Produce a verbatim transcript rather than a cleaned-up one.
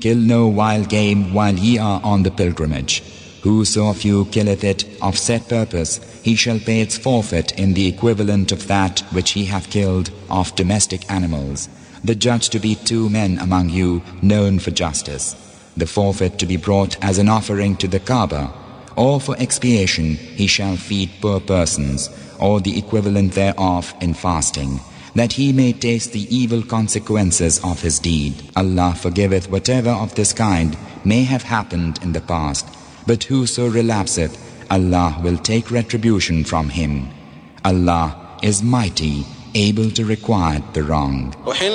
Kill no wild game while ye are on the pilgrimage. Whoso of you killeth it of set purpose, he shall pay its forfeit in the equivalent of that which he hath killed of domestic animals. The judge to be two men among you known for justice. The forfeit to be brought as an offering to the Kaaba, or for expiation he shall feed poor persons, or the equivalent thereof in fasting, that he may taste the evil consequences of his deed. Allah forgiveth whatever of this kind may have happened in the past, but whoso relapseth, Allah will take retribution from him. Allah is mighty, able to requite the wrong.